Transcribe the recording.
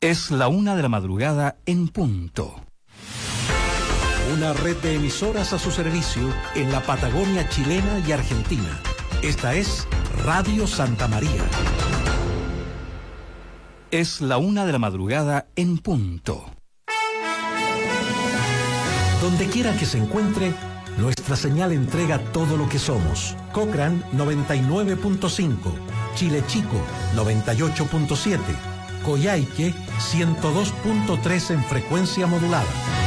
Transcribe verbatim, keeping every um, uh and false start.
Es la una de la madrugada en punto. Una red de emisoras a su servicio en la Patagonia chilena y argentina. Esta es Radio Santa María. Es la una de la madrugada en punto. Donde quiera que se encuentre, nuestra señal entrega todo lo que somos. Cochrane noventa y nueve punto cinco, Chile Chico noventa y ocho punto siete, Coyhaique ciento dos punto tres en frecuencia modulada.